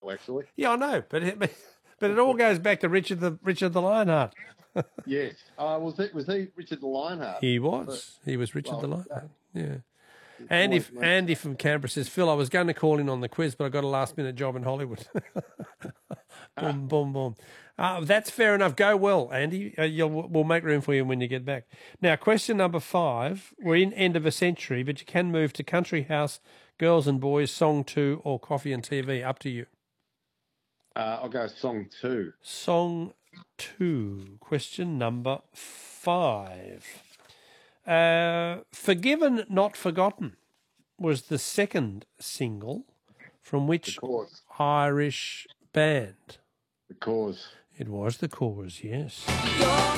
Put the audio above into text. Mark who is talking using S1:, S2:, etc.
S1: actually.
S2: Yeah, I know, but it all goes back to Richard the Lionheart.
S1: Yes. Was he Richard the Lionheart?
S2: He was Richard the Lionheart. Yeah.
S1: Always
S2: Andy from Canberra says, Phil, I was going to call in on the quiz, but I got a last-minute job in Hollywood. Boom, boom, boom. That's fair enough. Go well, Andy. We'll make room for you when you get back. Now, question number 5. We're in end of a century, but you can move to Country House, Girls and Boys, Song 2, or Coffee and TV. Up to you.
S1: I'll go song 2.
S2: Song 2. Question number 5. Forgiven Not Forgotten was the second single from which Irish band?
S1: The Cause.
S2: It was The Cause, yes.
S3: You're